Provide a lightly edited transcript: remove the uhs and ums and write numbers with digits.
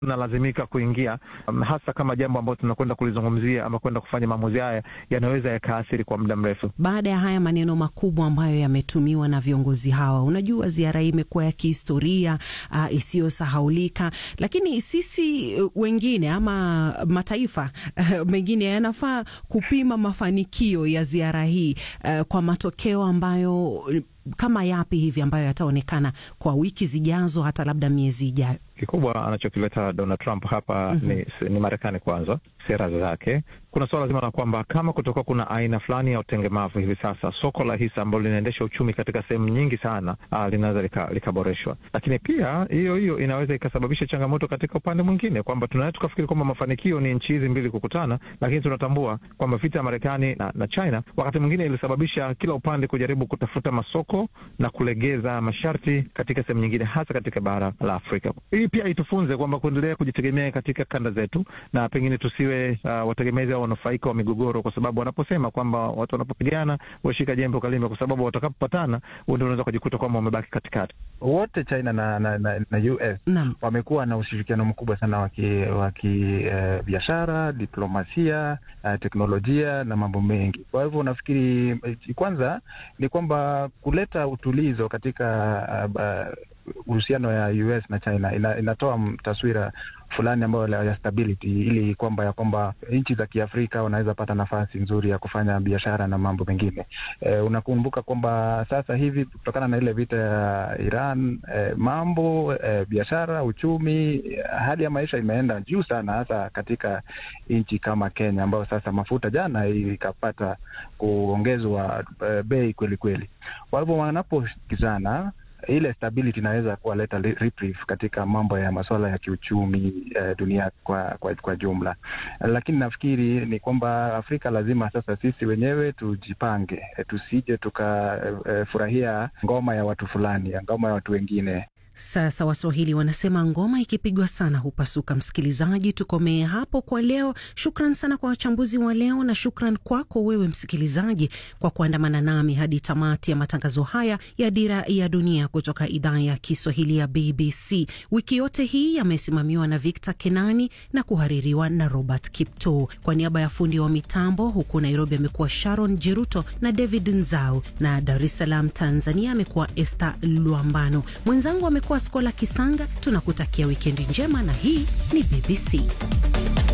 tunalazimika kuingia, hasa kama jambo ambalo tunakwenda kulizungumzia ama kwenda kufanya maamuzi haya yanaweza yakaathiri kwa muda mrefu. Baada ya haya maneno makubwa ambayo yametumiwa na viongozi hawa, unajua ziara hii imekuwa ya kihistoria, isiyosahaulika, lakini sisi wengine ama mataifa mengine yanafaa kupima mafanikio ya ziara hii kwa matokeo ambayo kama yapi hivi ambayo yataonekana kwa wiki zijazo, hata labda miezi ijayo. Kikubwa anachokileta Donald Trump hapa ni Marekani kwanza, sera zake. Kuna swala zima la kwamba kama kutoka kuna aina fulani ya utengemavu hivi sasa, soko la hisa ambalo linaendesha uchumi katika sehemu nyingi sana linaweza likaboreshwa. Lakini pia hiyo inaweza ikasababisha changamoto katika upande mwingine, kwamba tunaweza tukafikiri kwamba mafanikio ni nchi hizi mbili kukutana, lakini tunatambua kwamba vita ya Marekani na China wakati mwingine ilisababisha kila upande kujaribu kutafuta masoko na kulegeza masharti katika sehemu nyingine, hasa katika bara la Afrika. Hii pia itufunze kwamba kuendelea kujitegemea katika kanda zetu, na pengine tusiwe wategemezi au wanufaika wa migogoro, kwa sababu wanaposema kwamba watu wanapopigana washika jembe ukalime, kwa sababu watakapopatana ndio unaweza kujikuta kwamba wamebaki katikati. Wote China na US wamekuwa na ushirikiano mkubwa sana wa biashara, diplomasia, teknolojia na mambo mengi. Kwa hivyo nafikiri kwanza ni kwamba kuleta utulizo katika uhusiano ya US na China inatoa taswira fulani ambayo ya stability, ili kwamba nchi za Kiafrika wanaweza pata nafasi nzuri ya kufanya biashara na mambo mengine. Unakumbuka kwamba sasa hivi kutokana na ile vita ya Iran, biashara, uchumi, hali ya maisha imeenda juu sana, hasa katika nchi kama Kenya ambayo sasa mafuta jana ikapata kuongezwa bei kweli kweli. Kwa hivyo wanapokizana, ile stability inaweza kuwaleta reprieve katika mambo ya masuala ya kiuchumi dunia kwa jumla. Lakini nafikiri ni kwamba Afrika lazima sasa sisi wenyewe tujipange, tusije tukafurahia ngoma ya watu fulani, ngoma ya watu wengine. Sasa Waswahili wanasema ngoma ikipigwa sana hupasuka. Msikilizaji, tukomee hapo kwa leo. Shukran sana kwa wachambuzi wa leo, na shukran kwako wewe msikilizaji kwa kuandamana nami hadi tamati ya matangazo haya ya Dira ya Dunia kutoka idhaa ya Kiswahili ya BBC. Wiki yote hii yamesimamiwa na Victor Kenani na kuhaririwa na Robert Kipto. Kwa niaba ya fundi wa mitambo huku Nairobi amekuwa Sharon Jiruto na David Nzau, na Dar es Salaam Tanzania amekuwa Esther Luambano. Mwenzangu amekuwa Skola Kisanga. Tunakutakia wikendi njema, na hii ni BBC.